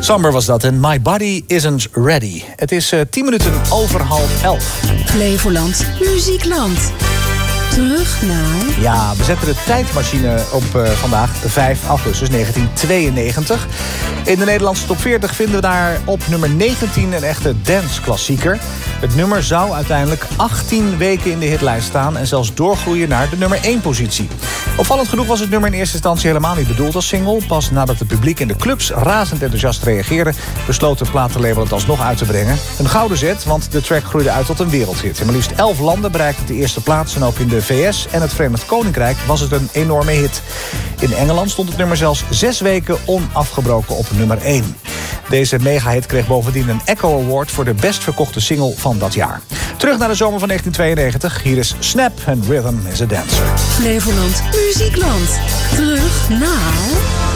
Samber was dat en My Body Isn't Ready. Het is 10 minuten over 10:30. Flevoland, Muziekland. Terug naar... Ja, we zetten de tijdmachine op vandaag, 5 augustus 1992. In de Nederlandse top 40 vinden we daar op nummer 19 een echte danceklassieker. Het nummer zou uiteindelijk 18 weken in de hitlijst staan en zelfs doorgroeien naar de nummer 1 positie. Opvallend genoeg was het nummer in eerste instantie helemaal niet bedoeld als single. Pas nadat het publiek in de clubs razend enthousiast reageerde, besloot het platenlabel het alsnog uit te brengen. Een gouden zet, want de track groeide uit tot een wereldhit. In maar liefst 11 landen bereikte het de eerste plaats en ook in de VS en het Verenigd Koninkrijk was het een enorme hit. In Engeland stond het nummer zelfs 6 weken onafgebroken op nummer 1. Deze megahit kreeg bovendien een Echo Award voor de best verkochte single van dat jaar. Terug naar de zomer van 1992. Hier is Snap and Rhythm is a Dancer. Flevoland, Muziekland. Terug naar...